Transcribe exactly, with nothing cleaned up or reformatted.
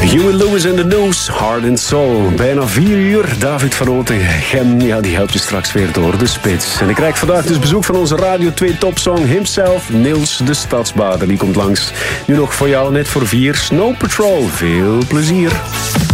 Huey Lewis and the News, Heart and Soul. Bijna vier uur. David van Otegem, ja, die helpt je straks weer door de spits. En ik krijg vandaag dus bezoek van onze Radio twee topsong himself, Niels de Stadsbader. Die komt langs. Nu nog voor jou, net voor vier, Snow Patrol. Veel plezier.